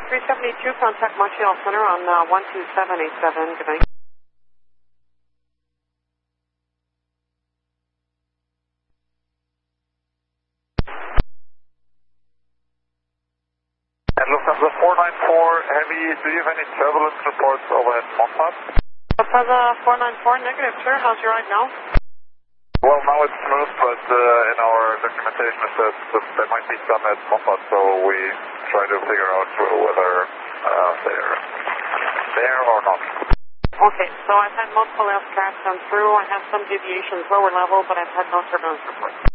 372, contact Montreal Center on 12787. Good night. And Lufthansa 494 Heavy, do you have any turbulence reports over at Montpad? Lufthansa 494, negative, sir. How's your ride now? Well, now it's smooth, but in our documentation it says that there might be some at Montpad, so we try to figure out whether they're there or not. Okay, so I've had multiple aircraft come through. I have some deviations lower level, but I've had no turbulence reports.